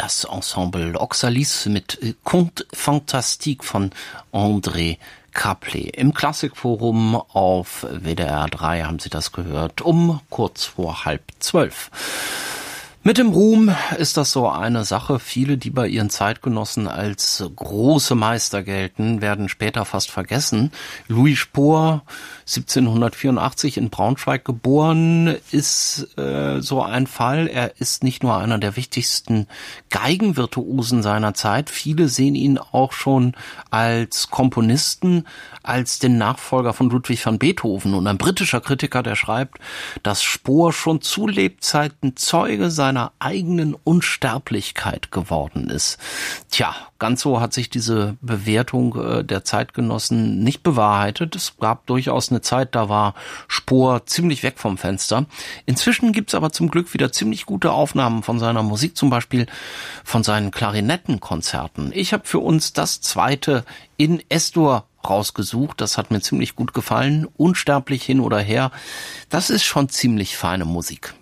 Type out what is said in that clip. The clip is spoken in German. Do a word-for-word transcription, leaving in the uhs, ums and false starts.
das Ensemble Oxalis mit Conte Fantastique von André Caplet. Im Klassikforum auf W D R drei haben Sie das gehört, um kurz vor halb zwölf. Mit dem Ruhm ist das so eine Sache. Viele, die bei ihren Zeitgenossen als große Meister gelten, werden später fast vergessen. Louis Spohr, siebzehnhundertvierundachtzig in Braunschweig geboren, ist äh, so ein Fall. Er ist nicht nur einer der wichtigsten Geigenvirtuosen seiner Zeit. Viele sehen ihn auch schon als Komponisten, als den Nachfolger von Ludwig van Beethoven. Und ein britischer Kritiker, der schreibt, dass Spohr schon zu Lebzeiten Zeuge seiner seiner eigenen Unsterblichkeit geworden ist. Tja, ganz so hat sich diese Bewertung äh, der Zeitgenossen nicht bewahrheitet. Es gab durchaus eine Zeit, da war Spohr ziemlich weg vom Fenster. Inzwischen gibt's aber zum Glück wieder ziemlich gute Aufnahmen von seiner Musik, zum Beispiel von seinen Klarinettenkonzerten. Ich habe für uns das zweite in S-Dur rausgesucht. Das hat mir ziemlich gut gefallen. Unsterblich hin oder her. Das ist schon ziemlich feine Musik.